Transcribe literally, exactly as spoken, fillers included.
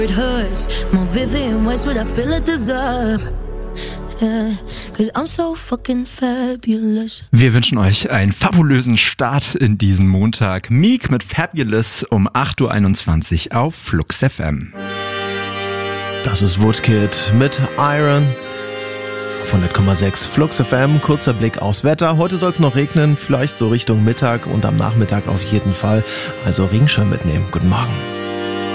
It hurts more vivid in ways what I feel it deserve. Yeah, 'cause I'm so fucking fabulous. Wir wünschen euch einen fabulösen Start in diesen Montag. Meek mit Fabulous um acht Uhr einundzwanzig auf Flux F M. Das ist Woodkid mit Iron. Auf hundert Komma sechs Flux F M, kurzer Blick aufs Wetter. Heute soll es noch regnen, vielleicht so Richtung Mittag und am Nachmittag auf jeden Fall. Also Regenschirm mitnehmen. Guten Morgen.